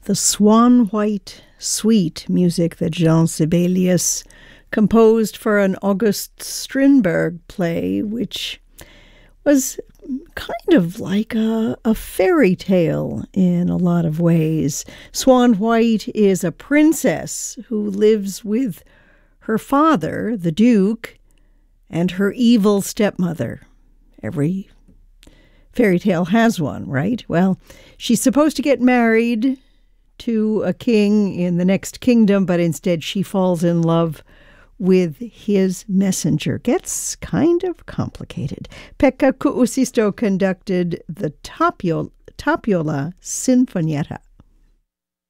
the Swan White Suite music that Jean Sibelius composed for an August Strindberg play, which was kind of like a fairy tale in a lot of ways. Swan White is a princess who lives with her father, the Duke, and her evil stepmother. Every fairy tale has one, right? Well, she's supposed to get married to a king in the next kingdom, but instead she falls in love with his messenger. Gets kind of complicated. Pekka Kuusisto conducted the Tapiola Sinfonietta.